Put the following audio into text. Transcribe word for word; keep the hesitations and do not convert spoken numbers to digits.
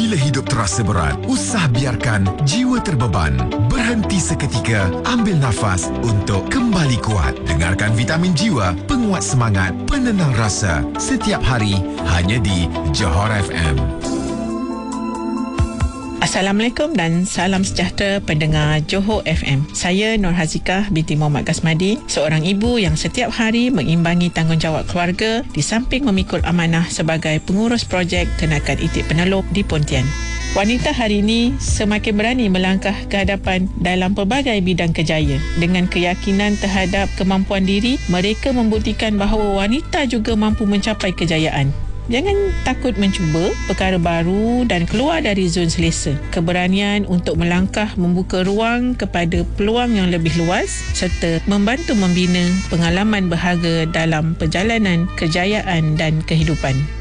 Bila hidup terasa berat, usah biarkan jiwa terbeban. Berhenti seketika, ambil nafas untuk kembali kuat. Dengarkan Vitamin Jiwa, penguat semangat, penenang rasa. Setiap hari, hanya di Johor F M. Assalamualaikum dan salam sejahtera pendengar Johor F M. Saya Nur Hazikah binti Muhammad Kasmadi, seorang ibu yang setiap hari mengimbangi tanggungjawab keluarga di samping memikul amanah sebagai pengurus projek Kenakan Itik Penelop di Pontian. Wanita hari ini semakin berani melangkah ke hadapan dalam pelbagai bidang kerjaya. Dengan keyakinan terhadap kemampuan diri, mereka membuktikan bahawa wanita juga mampu mencapai kejayaan. Jangan takut mencuba perkara baru dan keluar dari zon selesa. Keberanian untuk melangkah membuka ruang kepada peluang yang lebih luas serta membantu membina pengalaman berharga dalam perjalanan kejayaan dan kehidupan.